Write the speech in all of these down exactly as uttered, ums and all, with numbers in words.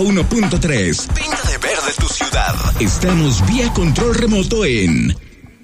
uno punto tres. Pinta de verde tu ciudad. Estamos vía control remoto en...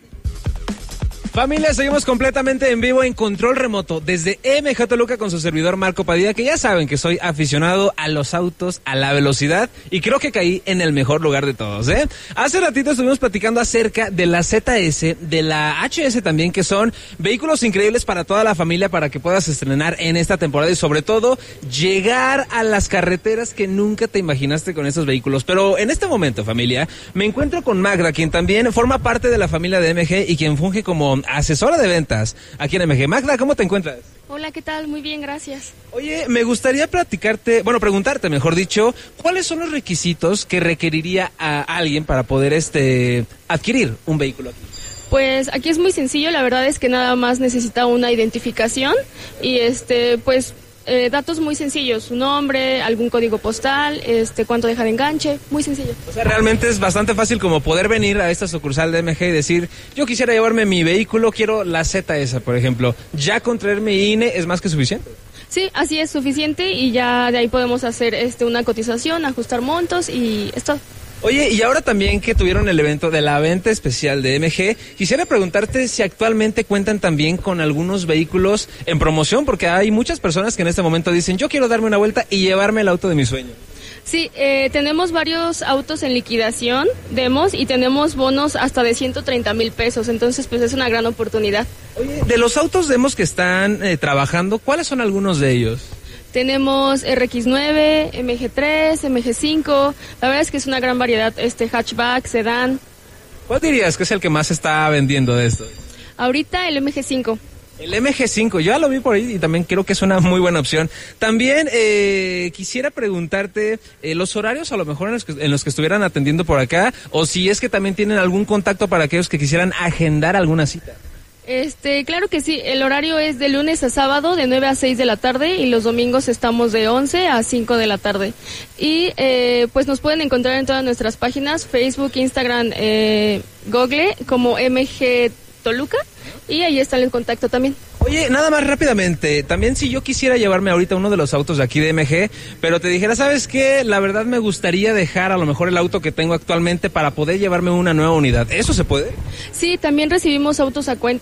Familia, seguimos completamente en vivo en Control Remoto desde M G Toluca con su servidor Marco Padilla, que ya saben que soy aficionado a los autos, a la velocidad, y creo que caí en el mejor lugar de todos, ¿eh? Hace ratito estuvimos platicando acerca de la Z S, de la H S también, que son vehículos increíbles para toda la familia, para que puedas estrenar en esta temporada y sobre todo llegar a las carreteras que nunca te imaginaste con estos vehículos. Pero en este momento, familia, me encuentro con Magda, quien también forma parte de la familia de M G y quien funge como asesora de ventas aquí en M G. Magda, ¿cómo te encuentras? Hola, ¿qué tal? Muy bien, gracias. Oye, me gustaría platicarte, bueno, preguntarte, mejor dicho, ¿cuáles son los requisitos que requeriría a alguien para poder este adquirir un vehículo aquí? Pues aquí es muy sencillo, la verdad es que nada más necesita una identificación y este, pues eh, datos muy sencillos, su nombre, algún código postal, este, cuánto deja de enganche, muy sencillo. O sea, realmente es bastante fácil como poder venir a esta sucursal de M G y decir, yo quisiera llevarme mi vehículo, quiero la Z S, por ejemplo. Ya con traer mi I N E es más que suficiente. Sí, así es suficiente y ya de ahí podemos hacer este una cotización, ajustar montos y es todo. Oye, y ahora también que tuvieron el evento de la venta especial de M G, quisiera preguntarte si actualmente cuentan también con algunos vehículos en promoción, porque hay muchas personas que en este momento dicen, yo quiero darme una vuelta y llevarme el auto de mi sueño. Sí, eh, tenemos varios autos en liquidación, demos, y tenemos bonos hasta de ciento treinta mil pesos, entonces pues es una gran oportunidad. Oye, de los autos demos que están eh, trabajando, ¿cuáles son algunos de ellos? Tenemos R X nueve, M G tres, M G cinco, la verdad es que es una gran variedad, este hatchback, sedán. ¿Cuál dirías que es el que más se está vendiendo de estos? Ahorita el M G cinco. El M G cinco, yo ya lo vi por ahí y también creo que es una muy buena opción. También eh, quisiera preguntarte eh, los horarios a lo mejor en los, que, en los que estuvieran atendiendo por acá, o si es que también tienen algún contacto para aquellos que quisieran agendar alguna cita. Este, claro que sí, el horario es de lunes a sábado de nueve a seis de la tarde y los domingos estamos de once a cinco de la tarde. Y eh, pues nos pueden encontrar en todas nuestras páginas, Facebook, Instagram, eh, Google como M G Toluca y ahí está el contacto también. Oye, nada más rápidamente, también si yo quisiera llevarme ahorita uno de los autos de aquí de M G, pero te dijera, ¿sabes qué? La verdad me gustaría dejar a lo mejor el auto que tengo actualmente para poder llevarme una nueva unidad. ¿Eso se puede? Sí, también recibimos autos a cuenta.